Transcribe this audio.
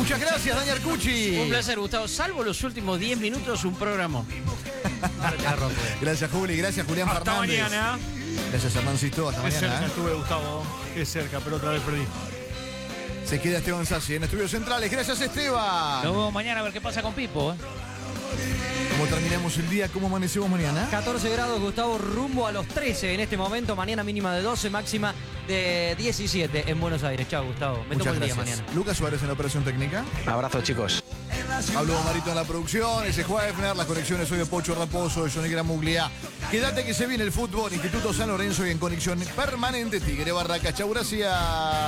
Muchas gracias, Dani Arcucci. Un placer, Gustavo. Salvo los últimos 10 minutos, un programa. Gracias, Juli. Gracias, Julián Hasta Fernández. mañana. Gracias, Hernancito. Hasta Es cerca mañana. estuve, Gustavo. Es cerca, pero otra vez perdí. Se queda Esteban Sassi en Estudios Centrales. Gracias, Esteban. Nos vemos mañana a ver qué pasa con Pipo. ¿Cómo terminamos el día? ¿Cómo amanecemos mañana? 14 grados, Gustavo, rumbo a los 13 en este momento. Mañana mínima de 12, máxima de 17 en Buenos Aires. Chao, Gustavo. Me tomo Muchas el día gracias. mañana. Lucas Suárez en la operación técnica. Abrazo, chicos. Pablo Marito en la producción, ese Juefner, las conexiones hoy de Pocho Raposo, de Johnny Gramuglia. Quédate que se viene el fútbol, Instituto San Lorenzo y en conexión permanente Tigre Barracas. Chau, gracias.